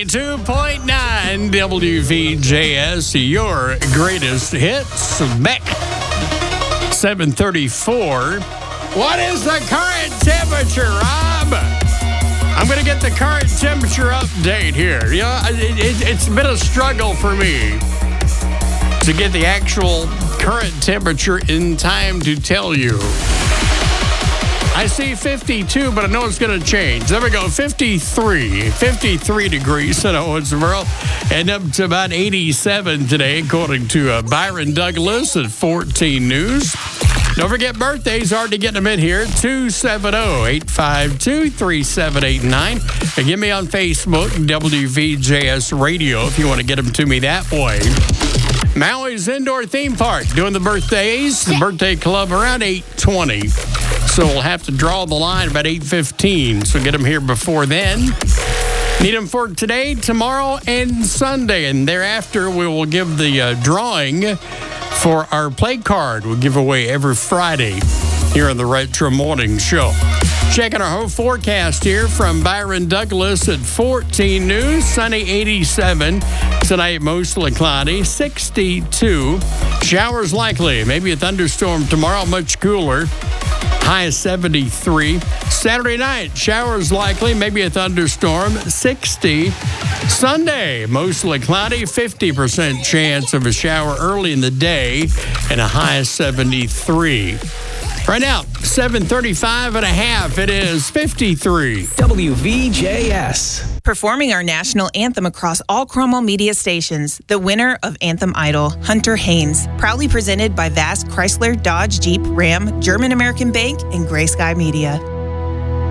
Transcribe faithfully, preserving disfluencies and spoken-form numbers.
ninety-two point nine W V J S, your greatest hits. Beck, seven thirty-four. What is the current temperature, Rob? I'm going to get the current temperature update here. You know, it, it, it's been a struggle for me to get the actual current temperature in time to tell you. I see fifty-two, but I know it's going to change. There we go, fifty-three. fifty-three degrees in Owensboro, and up to about eighty-seven today, according to uh, Byron Douglas at fourteen News. Don't forget birthdays, hard to get them in here. two seven zero, eight five two, three seven eight nine. And get me on Facebook, W V J S Radio, if you want to get them to me that way. Maui's Indoor Theme Park doing the birthdays. The birthday club around eight twenty. So we'll have to draw the line about eight fifteen. So get them here before then. Need them for today, tomorrow, and Sunday. And thereafter, we will give the uh, drawing for our play card. We'll give away every Friday here on the Retro Morning Show. Checking our whole forecast here from Byron Douglas at fourteen News. Sunny eighty-seven. Tonight, mostly cloudy. sixty-two. Showers likely. Maybe a thunderstorm tomorrow, much cooler. High of seventy-three. Saturday night, showers likely, maybe a thunderstorm, sixty. Sunday, mostly cloudy, fifty percent chance of a shower early in the day, and a high of seventy-three. Right now, seven thirty-five and a half, it is fifty-three. W V J S. Performing our national anthem across all Cromwell media stations, the winner of Anthem Idol, Hunter Haynes. Proudly presented by Vast Chrysler, Dodge, Jeep, Ram, German American Bank, and Gray Sky Media.